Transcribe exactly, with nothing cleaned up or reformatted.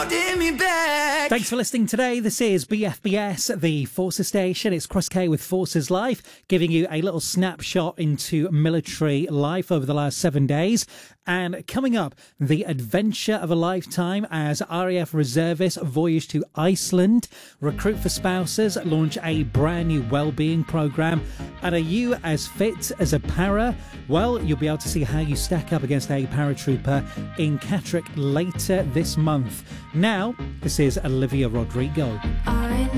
holding me back. Thanks for listening today. This is B F B S, the Forces Station. It's Chris Kay with Forces Life, giving you a little snapshot into military life over the last seven days. And coming up, the adventure of a lifetime as R A F reservists voyage to Iceland, recruit for spouses, launch a brand new wellbeing program. And are you as fit as a para? Well, you'll be able to see how you stack up against a paratrooper in Catterick later this month. Now, this is Olivia Rodrigo. I